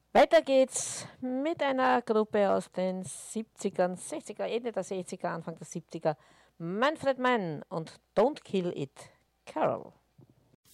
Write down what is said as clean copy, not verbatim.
Weiter geht's mit einer Gruppe aus den 70ern, 60er, Ende der 60er, Anfang der 70er. Manfred Mann und Don't Kill It, Carol.